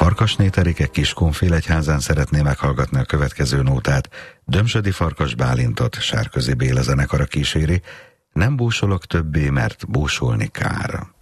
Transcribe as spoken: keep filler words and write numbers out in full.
Farkasné Terike Kiskunfélegyházán szeretné meghallgatni a következő nótát. Dömsödi Farkas Bálintot Sárközi Béla zenekara kíséri. Nem búsolok többé, mert búsolni kár.